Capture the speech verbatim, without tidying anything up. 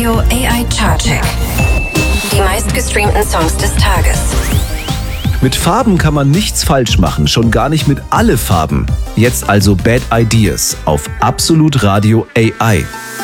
Radio A I Chartcheck. Die meistgestreamten Songs des Tages. Mit Farben kann man nichts falsch machen, schon gar nicht mit alle Farben. Jetzt also Bad Ideas auf Absolut Radio A I.